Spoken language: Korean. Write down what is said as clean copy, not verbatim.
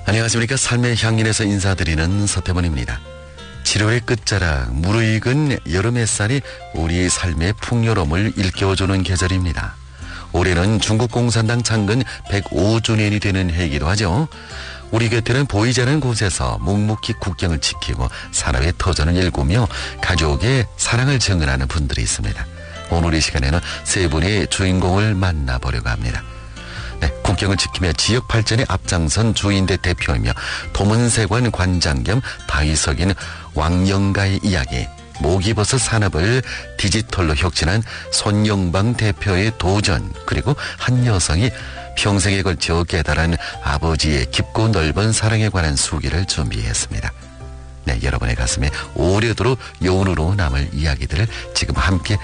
안녕하십니까. 삶의 향연에서 인사드리는 서태문입니다. 7월의 끝자락 무르익은 여름 햇살이 우리의 삶의 풍요로움을 일깨워주는 계절입니다. 올해는 중국 공산당 창건 105주년이 되는 해이기도 하죠. 우리 곁에는 보이지 않는 곳에서 묵묵히 국경을 지키고 산업의 터전을 일구며 가족의 사랑을 증언하는 분들이 있습니다. 오늘 이 시간에는 세 분의 주인공을 만나보려고 합니다. 네, 국경을 지키며 지역 발전에 앞장선 주인대 대표이며 도문세관 관장 겸 다위석인 왕영가의 이야기, 모기버섯 산업을 디지털로 혁신한 손영방 대표의 도전, 그리고 한 여성이 평생에 걸쳐 깨달은 아버지의 깊고 넓은 사랑에 관한 수기를 준비했습니다. 네, 여러분의 가슴에 오래도록 여운으로 남을 이야기들을 지금 함께